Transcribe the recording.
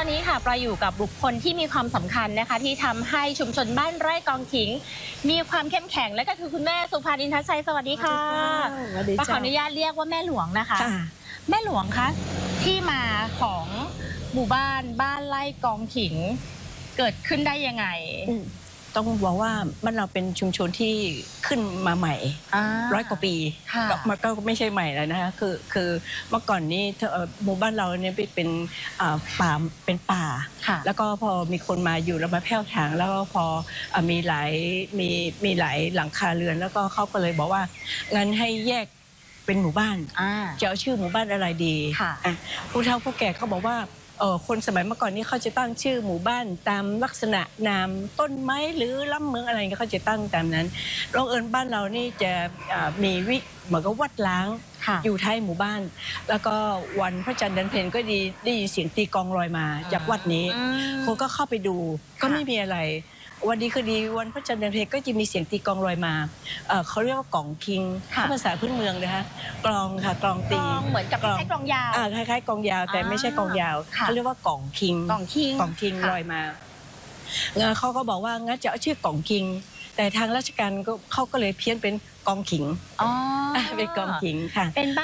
อนนี้ค่ะปลาอยู่กับบุคคลที่มีความสำคัญนะคะที่ทำให้ชุมชนบ้านไร่กองขิงมีความเข้มแข็งและก็คือคุณแม่สุภารินทชัยสวัสดีค่ะปลาขออนุญาตเรียกว่าแม่หลวงนะคะแม่หลวงคะที่มาของหมู่บ้านไร่กองขิงเกิดขึ้นได้ยังไงต้องบอกว่าบ้านเราเป็นชุมชนที่ขึ้นมาใหม่100 กว่าปีมันก็ไม่ใช่ใหม่แล้วนะคะคือเมื่อก่อนนี้หมู่บ้านเราเนี่ยเป็นป่าแล้วก็พอมีคนมาอยู่แล้วมาแผ่วถางแล้วก็พอมีหลายหลังคาเรือนแล้วก็เขาก็เลยบอกว่างั้นให้แยกเป็นหมู่บ้านจะเอาชื่อหมู่บ้านอะไรดีผู้เฒ่าผู้แก่เขาบอกว่าคนสมัยเมื่อก่อนนี้เขาจะตั้งชื่อหมู่บ้านตามลักษณะนามต้นไม้หรือลำเมืองอะไรเขาจะตั้งตามนั้นบังเอิญบ้านเรานี่จะมีเหมือนกับวัดล้างอยู่ท้ายหมู่บ้านแล้วก็วันพระจันทร์เดือนเพ็ญก็ได้ยินเสียงตีกลองลอยมาจากวัดนี้คนก็เข้าไปดูก็ไม่มีอะไรวันดีคือดีวันพระจันทร์เดือนเพ็ญก็จะมีเสียงตีกลองลอยมาเขาเรียกว่ากล่องคิงภาษาพื้นเมืองนะคะกลองค่ะกลองตีเหมือนกับคล้ายๆกลองยาวคล้ายๆกลองยาวแต่ไม่ใช่กลองยาวเขาเรียกว่ากล่องคิงลอยมาเขาก็บอกว่างั้นจะเอาชื่อกล่องคิงแต่ทางราชการเขาก็เลยเพี้ยนเป็นกองขิงเป็นกองขิงค่ะ